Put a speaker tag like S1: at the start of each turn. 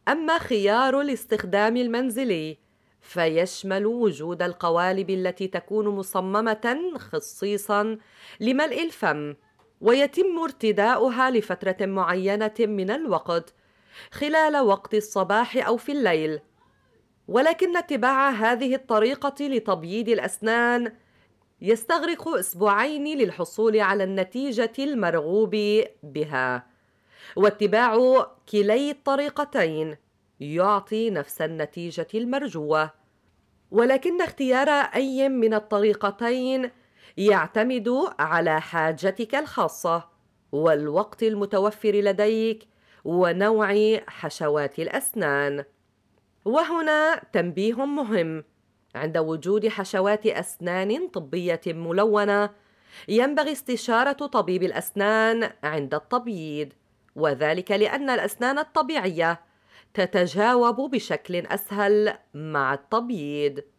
S1: أما خيار الاستخدام المنزلي فيشمل وجود القوالب التي تكون مصممة خصيصا لملء الفم، ويتم ارتداؤها لفترة معينة من الوقت خلال وقت الصباح أو في الليل. ولكن اتباع هذه الطريقة لتبييض الأسنان يستغرق أسبوعين للحصول على النتيجة المرغوب بها، واتباع كلي الطريقتين يعطي نفس النتيجة المرجوة. ولكن اختيار أي من الطريقتين يعتمد على حاجتك الخاصة والوقت المتوفر لديك ونوع حشوات الأسنان. وهنا تنبيه مهم: عند وجود حشوات أسنان طبية ملونة ينبغي استشارة طبيب الأسنان عند التبييض، وذلك لأن الأسنان الطبيعية تتجاوب بشكل أسهل مع التبييض.